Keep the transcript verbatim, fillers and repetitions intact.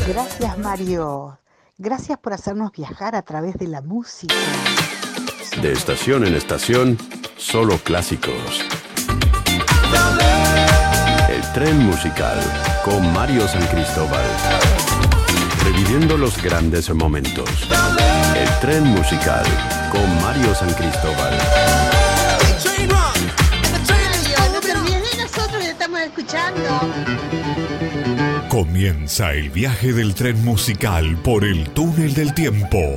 Gracias, Mario. Gracias por hacernos viajar a través de la música. De estación en estación, solo clásicos. El tren musical con Mario San Cristóbal. Reviviendo los grandes momentos. El tren musical con Mario San Cristóbal. No te olvides de nosotros que estamos escuchando. Comienza el viaje del tren musical por el túnel del tiempo.